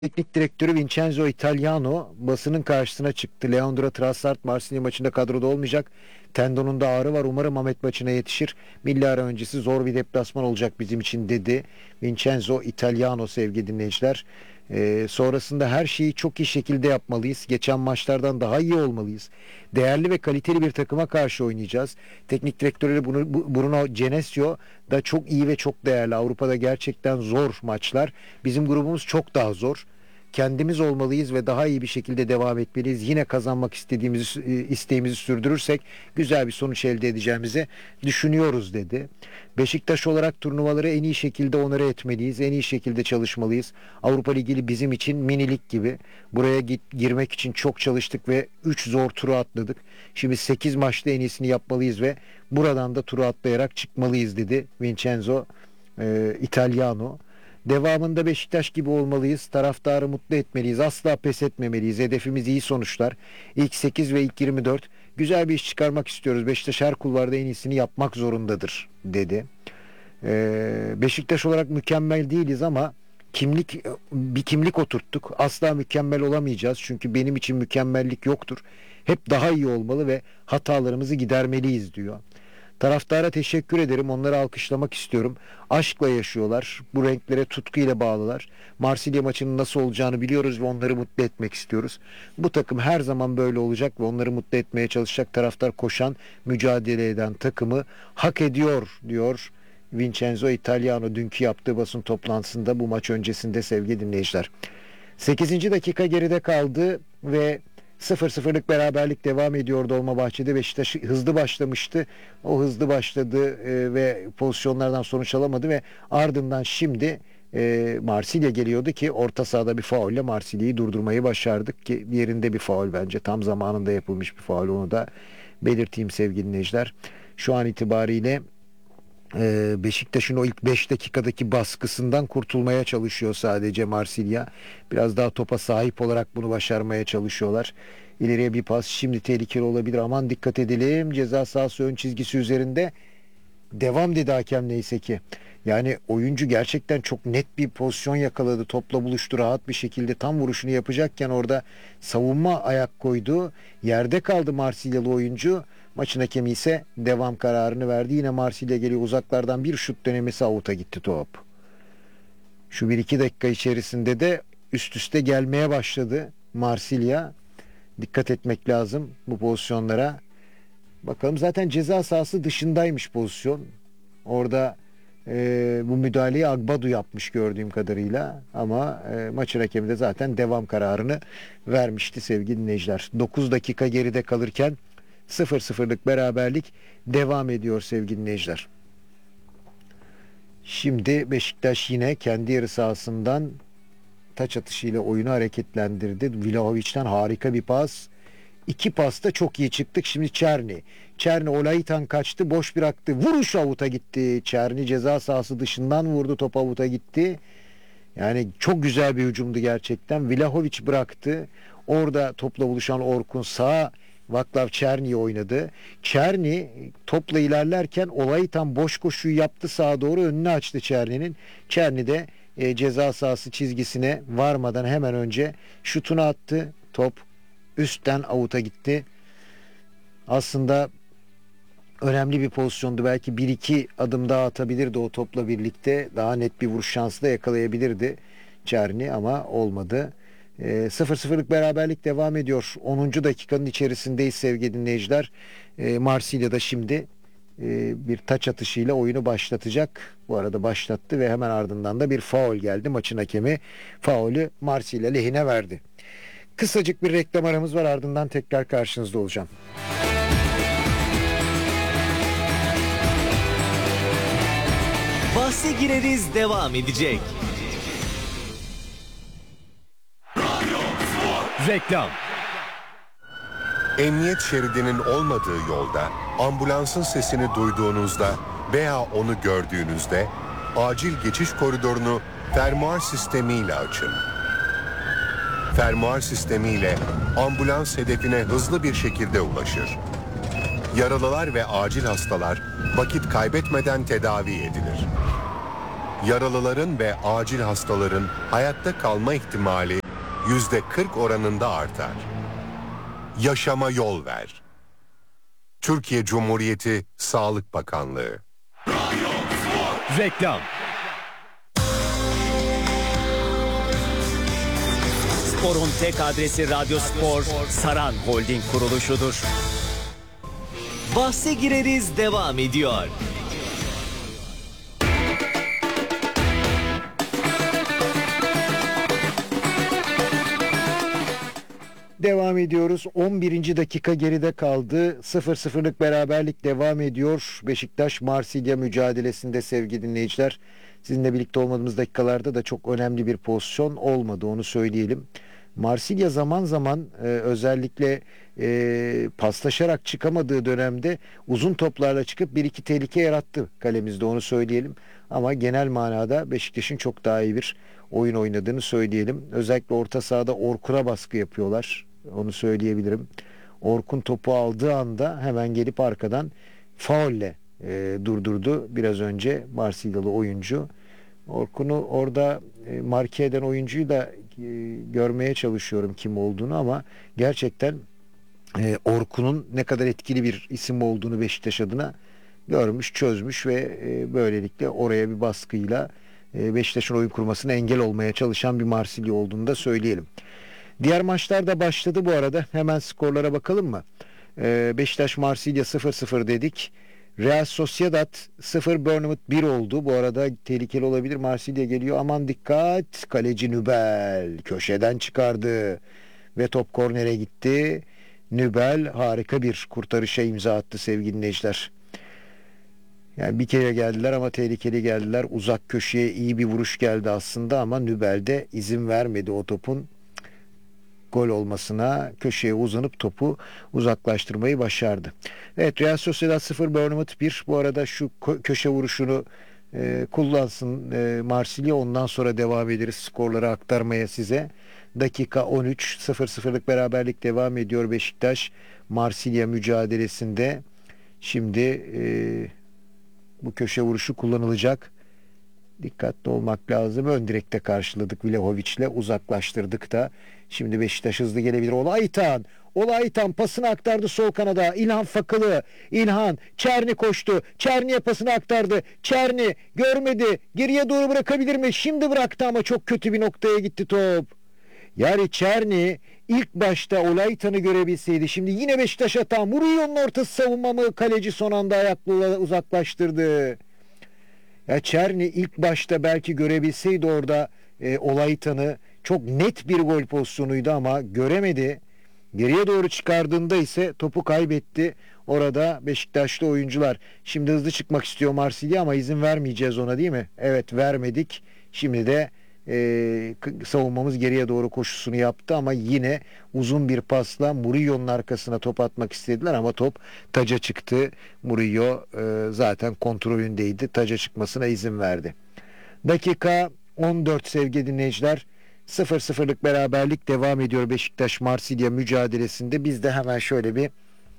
Teknik direktörü Vincenzo Italiano basının karşısına çıktı. Leandro Trossard Marsilya maçında kadroda olmayacak. Tendonunda ağrı var. Umarım Ahmet maçına yetişir. Milli ara öncesi zor bir deplasman olacak bizim için dedi. Vincenzo Italiano sevgili dinleyiciler. Sonrasında her şeyi çok iyi şekilde yapmalıyız. Geçen maçlardan daha iyi olmalıyız. Değerli ve kaliteli bir takıma karşı oynayacağız. Teknik direktörü Bruno Genesio da çok iyi ve çok değerli. Avrupa'da gerçekten zor maçlar. Bizim grubumuz çok daha zor. Kendimiz olmalıyız ve daha iyi bir şekilde devam etmeliyiz. Yine kazanmak isteğimizi sürdürürsek güzel bir sonuç elde edeceğimizi düşünüyoruz dedi. Beşiktaş olarak turnuvaları en iyi şekilde onore etmeliyiz. En iyi şekilde çalışmalıyız. Avrupa Ligi bizim için minilik gibi. Buraya girmek için çok çalıştık ve 3 zor turu atladık. Şimdi 8 maçta en iyisini yapmalıyız ve buradan da turu atlayarak çıkmalıyız dedi Vincenzo Italiano. Devamında Beşiktaş gibi olmalıyız. Taraftarı mutlu etmeliyiz. Asla pes etmemeliyiz. Hedefimiz iyi sonuçlar. İlk 8 ve ilk 24. Güzel bir iş çıkarmak istiyoruz. Beşiktaş her kulvarda en iyisini yapmak zorundadır dedi. Beşiktaş olarak mükemmel değiliz ama bir kimlik oturttuk. Asla mükemmel olamayacağız. Çünkü benim için mükemmellik yoktur. Hep daha iyi olmalı ve hatalarımızı gidermeliyiz diyor. Taraftara teşekkür ederim. Onları alkışlamak istiyorum. Aşkla yaşıyorlar. Bu renklere tutkuyla bağlılar. Marsilya maçının nasıl olacağını biliyoruz ve onları mutlu etmek istiyoruz. Bu takım her zaman böyle olacak ve onları mutlu etmeye çalışacak. Taraftar koşan, mücadele eden takımı hak ediyor diyor Vincenzo Italiano dünkü yaptığı basın toplantısında bu maç öncesinde sevgili dinleyiciler. 8. dakika geride kaldı ve 0-0'lık beraberlik devam ediyor Dolmabahçe'de. Beşiktaş hızlı başlamıştı. O hızlı başladı ve pozisyonlardan sonuç alamadı ve ardından şimdi Marsilya geliyordu ki orta sahada bir faulle Marsilya'yı durdurmayı başardık ki yerinde bir faul bence. Tam zamanında yapılmış bir faul, onu da belirteyim sevgili dinleyiciler. Şu an itibariyle Beşiktaş'ın o ilk 5 dakikadaki baskısından kurtulmaya çalışıyor sadece Marsilya. Biraz daha topa sahip olarak bunu başarmaya çalışıyorlar. İleriye bir pas şimdi tehlikeli olabilir. Aman dikkat edelim. Ceza sahası ön çizgisi üzerinde. Devam dedi hakem neyse ki. Yani oyuncu gerçekten çok net bir pozisyon yakaladı. Topla buluştu rahat bir şekilde. Tam vuruşunu yapacakken orada savunma ayak koydu. Yerde kaldı Marsilyalı oyuncu. Maçın hakemi ise devam kararını verdi. Yine Marsilya geliyor. Uzaklardan bir şut denemesi, avuta gitti top. Şu 1-2 dakika içerisinde de üst üste gelmeye başladı Marsilya. Dikkat etmek lazım bu pozisyonlara. Bakalım, zaten ceza sahası dışındaymış pozisyon. Orada bu müdahaleyi Agbadu yapmış gördüğüm kadarıyla. Ama maçın hakemi de zaten devam kararını vermişti sevgili dinleyiciler. 9 dakika geride kalırken 0-0'lık beraberlik devam ediyor sevgili dinleyiciler. Şimdi Beşiktaş yine kendi yarı sahasından taç atışıyla oyunu hareketlendirdi. Vlahovic'den harika bir pas. 2 pasta çok iyi çıktık. Şimdi Çerni. Çerni Olayitan kaçtı. Boş bıraktı. Vuruş avuta gitti. Çerni ceza sahası dışından vurdu. Top avuta gitti. Yani çok güzel bir hücumdu gerçekten. Vlahovic bıraktı. Orada topla buluşan Orkun sağa Vaklav Çerni'yi oynadı. Çerni topla ilerlerken Olayitan boş koşuyu yaptı, sağa doğru önünü açtı Çerni'nin. Çerni de ceza sahası çizgisine varmadan hemen önce şutunu attı. Top üstten avuta gitti. Aslında önemli bir pozisyondu. Belki 1-2 adım daha atabilirdi o topla birlikte. Daha net bir vuruş şansı da yakalayabilirdi Çerni ama olmadı. 0-0'lık beraberlik devam ediyor. 10. dakikanın içerisindeyiz sevgili dinleyiciler. Marsilya'da şimdi bir taç atışıyla oyunu başlatacak. Bu arada başlattı ve hemen ardından da bir faul geldi. Maçın hakemi faulü Marsilya lehine verdi. Kısacık bir reklam aramız var, ardından tekrar karşınızda olacağım. Bahse gireriz devam edecek. Reklam. Emniyet şeridinin olmadığı yolda ambulansın sesini duyduğunuzda veya onu gördüğünüzde acil geçiş koridorunu fermuar sistemiyle açın. Fermuar sistemiyle ambulans hedefine hızlı bir şekilde ulaşır. Yaralılar ve acil hastalar vakit kaybetmeden tedavi edilir. yaralıların ve acil hastaların hayatta kalma ihtimali %40 oranında artar. Yaşama yol ver. Türkiye Cumhuriyeti Sağlık Bakanlığı. Reklam. Spor'un tek adresi Radyo Spor, Saran Holding kuruluşudur. Bahse gireriz devam ediyor. Devam ediyoruz. 11. dakika geride kaldı. 0-0'lık beraberlik devam ediyor. Beşiktaş Marsilya mücadelesinde sevgili dinleyiciler. Sizinle birlikte olmadığımız dakikalarda da çok önemli bir pozisyon olmadı, onu söyleyelim. Marsilya zaman zaman özellikle paslaşarak çıkamadığı dönemde uzun toplarla çıkıp bir iki tehlike yarattı kalemizde, onu söyleyelim. Ama genel manada Beşiktaş'ın çok daha iyi bir oyun oynadığını söyleyelim. Özellikle orta sahada Orkun'a baskı yapıyorlar. Onu söyleyebilirim. Orkun topu aldığı anda hemen gelip arkadan faulle durdurdu biraz önce Marsilyalı oyuncu. Orkun'u orada marke eden oyuncuyu da görmeye çalışıyorum kim olduğunu, ama gerçekten Orkun'un ne kadar etkili bir isim olduğunu Beşiktaş adına görmüş, çözmüş ve böylelikle oraya bir baskıyla Beşiktaş'ın oyun kurmasına engel olmaya çalışan bir Marsilya olduğunu da söyleyelim. Diğer maçlar da başladı bu arada. Hemen skorlara bakalım mı? Beşiktaş Marsilya 0-0 dedik. Real Sociedad 0, Bournemouth 1 oldu. Bu arada tehlikeli olabilir. Marsilya geliyor. Aman dikkat. Kaleci Nübel köşeden çıkardı ve top kornere gitti. Nübel harika bir kurtarışa imza attı sevgili dinleyiciler. Yani bir kere geldiler ama tehlikeli geldiler. Uzak köşeye iyi bir vuruş geldi aslında ama Nübel de izin vermedi o topun gol olmasına, köşeye uzanıp topu uzaklaştırmayı başardı. Evet, Real Sociedad 0, Bournemouth 1. Bu arada şu köşe vuruşunu kullansın Marsilya, ondan sonra devam ederiz skorları aktarmaya size. Dakika 13, 0-0'lık beraberlik devam ediyor Beşiktaş Marsilya mücadelesinde. Şimdi bu köşe vuruşu kullanılacak. Dikkatli olmak lazım. Ön direkte karşıladık Vlahovic'le, uzaklaştırdık da. Şimdi Beşiktaş hızlı gelebilir. Olaytan pasını aktardı sol kanada. İlhan Fakılı. İlhan. Çerni koştu. Çerni'ye pasını aktardı. Çerni görmedi. Geriye doğru bırakabilir mi? Şimdi bıraktı ama çok kötü bir noktaya gitti top. Yani Çerni ilk başta Olaytan'ı görebilseydi. Şimdi yine Beşiktaş hata. Murillo'nun ortası savunma mı? Kaleci son anda ayakla uzaklaştırdı. Ya Çerni ilk başta belki görebilseydi orada Olaytan'ı, çok net bir gol pozisyonuydu ama göremedi. Geriye doğru çıkardığında ise topu kaybetti. Orada Beşiktaşlı oyuncular. Şimdi hızlı çıkmak istiyor Marsilya ama izin vermeyeceğiz ona, değil mi? Evet, vermedik. Şimdi de savunmamız geriye doğru koşusunu yaptı ama yine uzun bir pasla Murillo'nun arkasına top atmak istediler ama top taca çıktı. Murillo zaten kontrolündeydi. Taca çıkmasına izin verdi. Dakika 14 sevgili dinleyiciler. 0-0'lık beraberlik devam ediyor Beşiktaş Marsilya mücadelesinde. Biz de hemen şöyle bir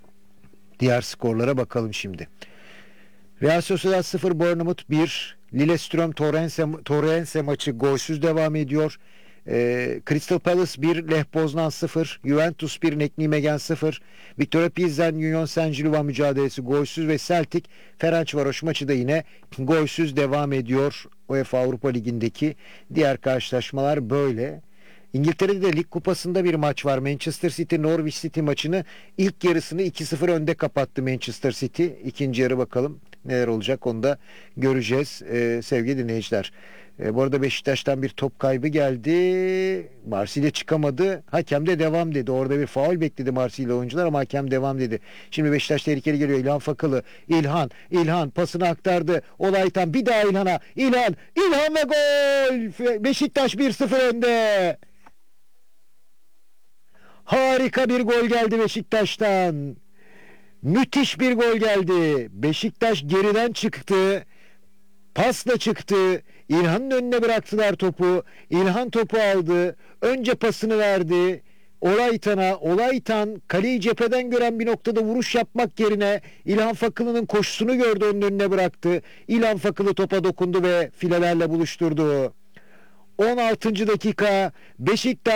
diğer skorlara bakalım şimdi. Real Sociedad 0, Bournemouth 1. Lillestrøm Torrense maçı golsüz devam ediyor. Crystal Palace 1, Lech Poznan 0, Juventus 1, Nek Nijmegen 0, Victoria Pilsen Union Saint-Gilloise mücadelesi golsüz ve Celtic Ferencvaros maçı da yine golsüz devam ediyor. UEFA Avrupa Ligi'ndeki diğer karşılaşmalar böyle. İngiltere'de de Lig Kupası'nda bir maç var. Manchester City Norwich City maçını ilk yarısını 2-0 önde kapattı Manchester City. İkinci yarı bakalım neler olacak, onu da göreceğiz sevgili dinleyiciler. Bu arada Beşiktaş'tan bir top kaybı geldi. Marsilya çıkamadı. Hakem de devam dedi. Orada bir faul bekledi Marsilya oyuncular ama hakem devam dedi. Şimdi Beşiktaş tehlikeli geliyor. İlhan Fakılı. İlhan pasını aktardı. Olaytan bir daha İlhan'a. İlhan ve gol. Beşiktaş 1-0 önde. Harika bir gol geldi Beşiktaş'tan. Müthiş bir gol geldi. Beşiktaş geriden çıktı. Pasla çıktı. İlhan'ın önüne bıraktılar topu. İlhan topu aldı. Önce pasını verdi. Olaytan kaleyi cepheden gören bir noktada vuruş yapmak yerine İlhan Fakılı'nın koşusunu gördü, onun önüne bıraktı. İlhan Fakılı topa dokundu ve filelerle buluşturdu. 16. dakika, Beşiktaş